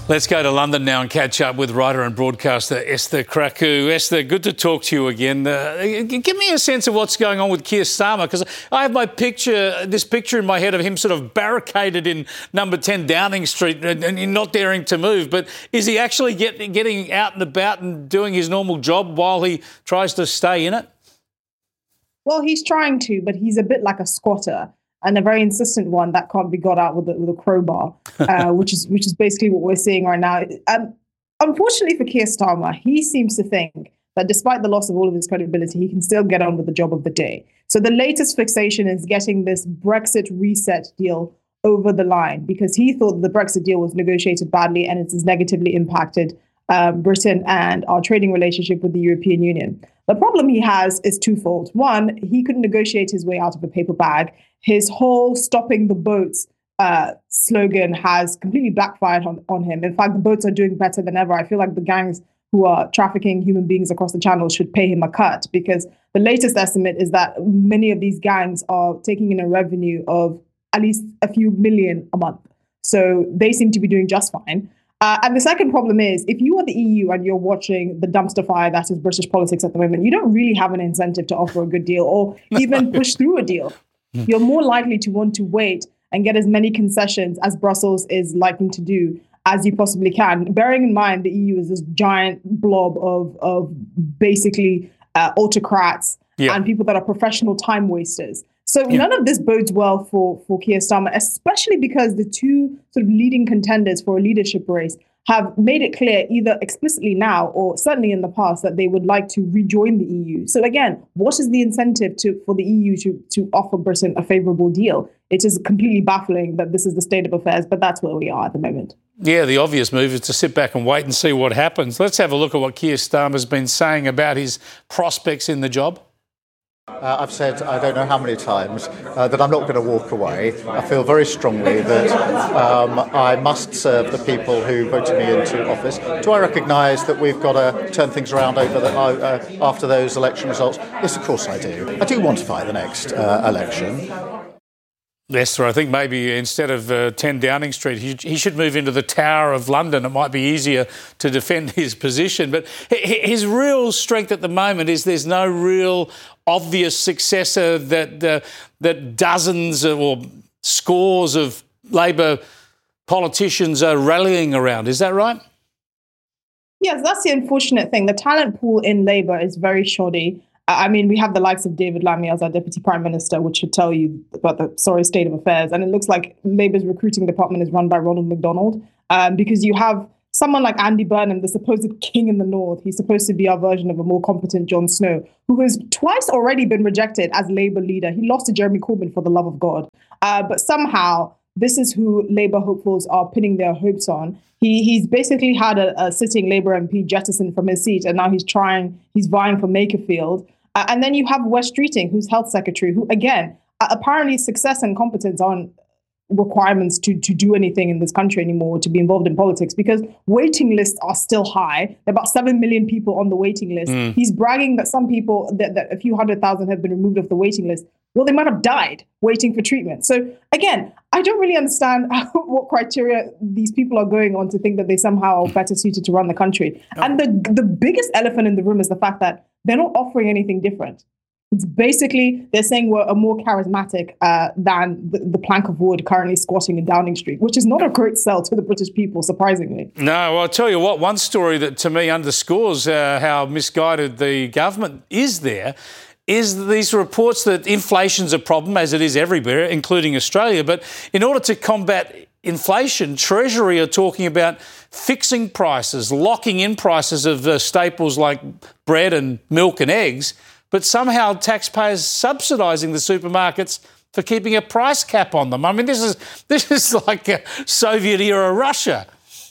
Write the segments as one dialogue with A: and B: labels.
A: Let's go to London now and catch up with writer and broadcaster Esther Krakue. Esther, good to talk to you again. Give me a sense of what's going on with Keir Starmer, because I have this picture in my head of him sort of barricaded in number 10 Downing Street and not daring to move. But is he actually getting out and about and doing his normal job while he tries to stay in it?
B: Well, he's trying to, but he's a bit like a squatter, and a very insistent one that can't be got out with a crowbar, which is basically what we're seeing right now. Unfortunately for Keir Starmer, he seems to think that despite the loss of all of his credibility, he can still get on with the job of the day. So the latest fixation is getting this Brexit reset deal over the line, because he thought the Brexit deal was negotiated badly and it has negatively impacted Britain and our trading relationship with the European Union. The problem he has is twofold. One, he couldn't negotiate his way out of a paper bag. His whole stopping the boats slogan has completely backfired on him. In fact, the boats are doing better than ever. I feel like the gangs who are trafficking human beings across the channel should pay him a cut, because the latest estimate is that many of these gangs are taking in a revenue of at least a few million a month. So they seem to be doing just fine. And the second problem is, if you are the EU and you're watching the dumpster fire that is British politics at the moment, you don't really have an incentive to offer a good deal or even push through a deal. You're more likely to want to wait and get as many concessions as Brussels is likely to do as you possibly can. Bearing in mind the EU is this giant blob of basically autocrats and people that are professional time wasters. So none of this bodes well for Keir Starmer, especially because the two sort of leading contenders for a leadership race have made it clear, either explicitly now or certainly in the past, that they would like to rejoin the EU. So again, what is the incentive for the EU to offer Britain a favourable deal? It is completely baffling that this is the state of affairs, but that's where we are at the moment. Yeah, the obvious move is to sit back and wait and see what happens. Let's have a look at what Keir Starmer's been saying about his prospects in the job.
C: I've said, I don't know how many times, that I'm not going to walk away. I feel very strongly that I must serve the people who voted me into office. Do I recognise that we've got to turn things around after those election results? Yes, of course I do. I do want to fight the next election.
A: Esther, I think maybe instead of 10 Downing Street, he should move into the Tower of London. It might be easier to defend his position. But his real strength at the moment is there's no real obvious successor that dozens or scores of Labor politicians are rallying around. Is that right?
B: Yes, that's the unfortunate thing. The talent pool in Labour is very shoddy. I mean, we have the likes of David Lammy as our Deputy Prime Minister, which should tell you about the sorry state of affairs. And it looks like Labour's recruiting department is run by Ronald McDonald, because you have someone like Andy Burnham, the supposed king in the north. He's supposed to be our version of a more competent Jon Snow, who has twice already been rejected as Labour leader. He lost to Jeremy Corbyn, for the love of God. But somehow, this is who Labour hopefuls are pinning their hopes on. He's basically had a sitting Labour MP jettisoned from his seat, and now he's vying for Makerfield. And then you have Wes Streeting, who's health secretary, who, again, apparently success and competence aren't requirements to do anything in this country anymore, to be involved in politics, because waiting lists are still high. There are about 7 million people on the waiting list. He's bragging that some people, that a few 100,000 have been removed off the waiting list. Well, they might have died waiting for treatment. So again, I don't really understand what criteria these people are going on to think that they somehow are better suited to run the country. Oh. And the biggest elephant in the room is the fact that they're not offering anything different. It's basically, they're saying we're a more charismatic than the plank of wood currently squatting in Downing Street, which is not a great sell to the British people, surprisingly.
A: No, well, I'll tell you what, one story that to me underscores how misguided the government is there is these reports that inflation's a problem, as it is everywhere, including Australia. But in order to combat inflation, Treasury are talking about fixing prices, locking in prices of staples like bread and milk and eggs, but somehow taxpayers subsidising the supermarkets for keeping a price cap on them. I mean, this is like a Soviet-era Russia.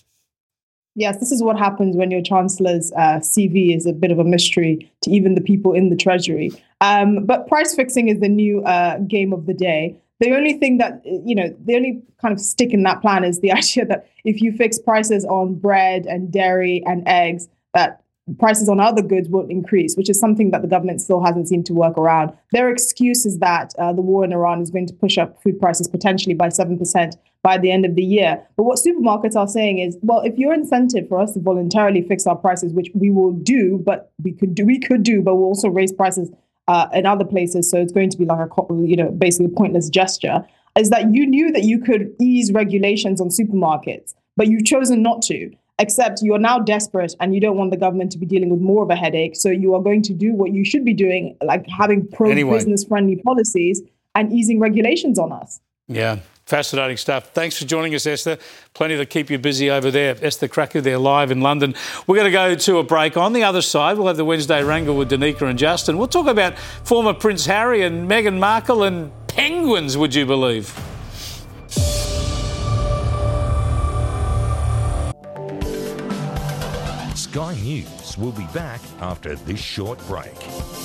B: Yes, this is what happens when your Chancellor's CV is a bit of a mystery to even the people in the Treasury. But price fixing is the new game of the day. The only thing that, the only kind of stick in that plan is the idea that if you fix prices on bread and dairy and eggs, that prices on other goods won't increase, which is something that the government still hasn't seemed to work around. Their excuse is that the war in Iran is going to push up food prices potentially by 7% by the end of the year. But what supermarkets are saying is, well, if your incentive for us to voluntarily fix our prices, which we will do, but we could do, but we'll also raise prices in other places. So it's going to be like basically a pointless gesture, is that you knew that you could ease regulations on supermarkets, but you've chosen not to. Except you are now desperate and you don't want the government to be dealing with more of a headache. So you are going to do what you should be doing, like having pro-business friendly policies and easing regulations on us.
A: Yeah, fascinating stuff. Thanks for joining us, Esther. Plenty to keep you busy over there. Esther Krakue, they're live in London. We're going to go to a break. On the other side, we'll have the Wednesday Wrangle with Danica and Justin. We'll talk about former Prince Harry and Meghan Markle and penguins, would you believe?
D: Sky News will be back after this short break.